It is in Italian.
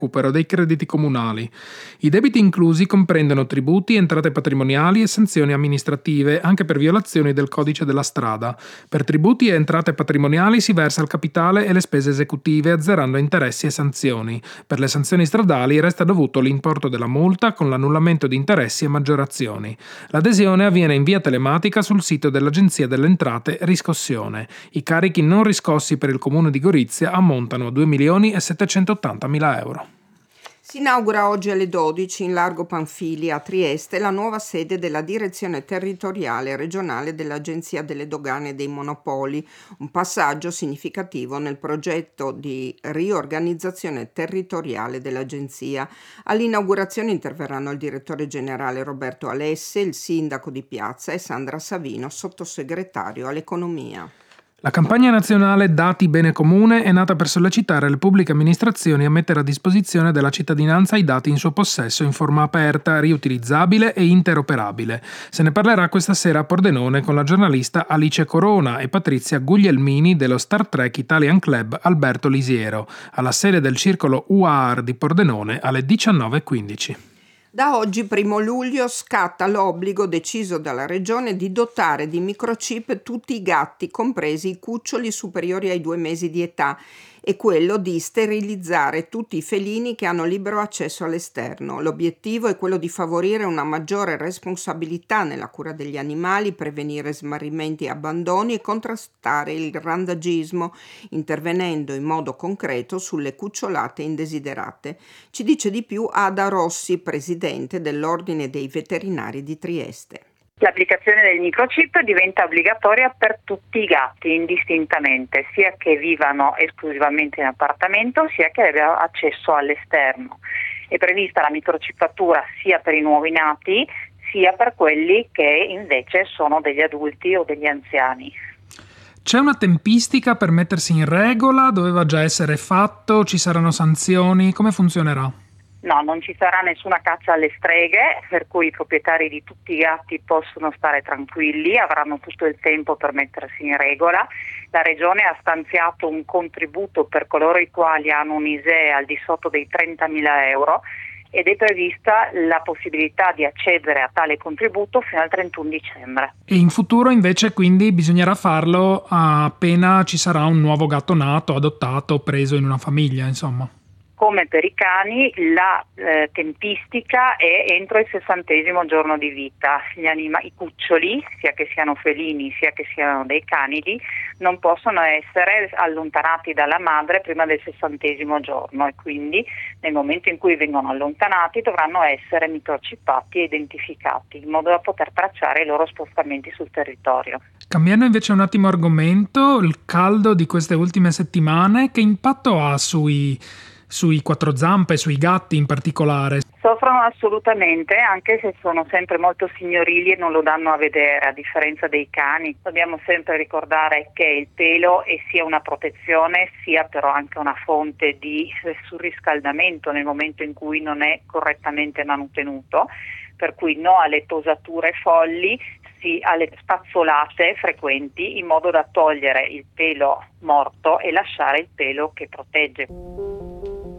recupero dei crediti comunali. I debiti inclusi comprendono tributi, entrate patrimoniali e sanzioni amministrative, anche per violazioni del codice della strada. Per tributi e entrate patrimoniali si versa il capitale e le spese esecutive, azzerando interessi e sanzioni. Per le sanzioni stradali resta dovuto l'importo della multa con l'annullamento di interessi e maggiorazioni. L'adesione avviene in via telematica sul sito dell'Agenzia delle Entrate Riscossione. I carichi non riscossi per il comune di Gorizia ammontano a 2.780.000 euro. Si inaugura oggi alle 12 in Largo Panfili a Trieste la nuova sede della Direzione Territoriale Regionale dell'Agenzia delle Dogane e dei Monopoli, un passaggio significativo nel progetto di riorganizzazione territoriale dell'Agenzia. All'inaugurazione interverranno il direttore generale Roberto Alesse, il sindaco di Piazza e Sandra Savino, sottosegretario all'economia. La campagna nazionale Dati Bene Comune è nata per sollecitare le pubbliche amministrazioni a mettere a disposizione della cittadinanza i dati in suo possesso in forma aperta, riutilizzabile e interoperabile. Se ne parlerà questa sera a Pordenone con la giornalista Alice Corona e Patrizia Guglielmini dello Star Trek Italian Club Alberto Lisiero, alla sede del circolo UAR di Pordenone alle 19:15. Da oggi, 1 luglio, scatta l'obbligo deciso dalla Regione di dotare di microchip tutti i gatti, compresi i cuccioli superiori ai 2 mesi di età, e quello di sterilizzare tutti i felini che hanno libero accesso all'esterno. L'obiettivo è quello di favorire una maggiore responsabilità nella cura degli animali, prevenire smarrimenti e abbandoni e contrastare il randagismo, intervenendo in modo concreto sulle cucciolate indesiderate. Ci dice di più Ada Rossi, presidente dell'Ordine dei Veterinari di Trieste. L'applicazione del microchip diventa obbligatoria per tutti i gatti indistintamente, sia che vivano esclusivamente in appartamento, sia che abbiano accesso all'esterno. È prevista la microchippatura sia per i nuovi nati, sia per quelli che invece sono degli adulti o degli anziani. C'è una tempistica per mettersi in regola? Doveva già essere fatto? Ci saranno sanzioni? Come funzionerà? No, non ci sarà nessuna caccia alle streghe, per cui i proprietari di tutti i gatti possono stare tranquilli, avranno tutto il tempo per mettersi in regola. La Regione ha stanziato un contributo per coloro i quali hanno un ISEE al di sotto dei 30.000 euro ed è prevista la possibilità di accedere a tale contributo fino al 31 dicembre. E in futuro invece quindi bisognerà farlo appena ci sarà un nuovo gatto nato, adottato, preso in una famiglia, insomma. Come per i cani, la tempistica è entro il 60° giorno di vita. I cuccioli, sia che siano felini sia che siano dei canidi, non possono essere allontanati dalla madre prima del 60° giorno e quindi nel momento in cui vengono allontanati dovranno essere microchippati e identificati in modo da poter tracciare i loro spostamenti sul territorio. Cambiando invece un attimo argomento, il caldo di queste ultime settimane, che impatto ha sui quattro zampe, sui gatti in particolare? Soffrono assolutamente, anche se sono sempre molto signorili e non lo danno a vedere, a differenza dei cani. Dobbiamo sempre ricordare che il pelo è sia una protezione, sia però anche una fonte di surriscaldamento nel momento in cui non è correttamente manutenuto, per cui no alle tosature folli, sì alle spazzolate frequenti in modo da togliere il pelo morto e lasciare il pelo che protegge.